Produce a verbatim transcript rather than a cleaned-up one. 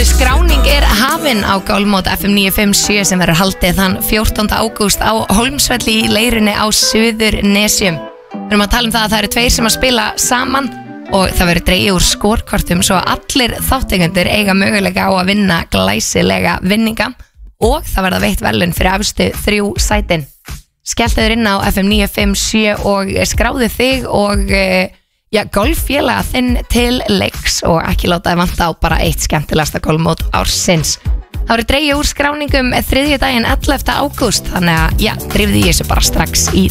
Skráning er hafin á golfmót F M níu fimm sjö sem verður haldið þann fjórtánda ágúst á Hólmsvelli í Leirunni á Suðurnesjum. Við erum að tala um það að það eru tveir sem að spila saman og það verður dregið úr skórkortum svo að allir þáttekendur eiga möguleika á að vinna glæsilega vinninga og það verða veitt verðlaun fyrir efstu þrjú sætin. Skelltu þér inn á F M níu fimm sjö og skráðu þig og Já, golffélaga þinn til leiks og ekki láta þið vanta á bara eitt skemmtilegasta golfmót ársins. Það verður dregið úr skráningum þriðjudaginn ellefta ágúst, þannig að já, drifðu í þessu bara strax í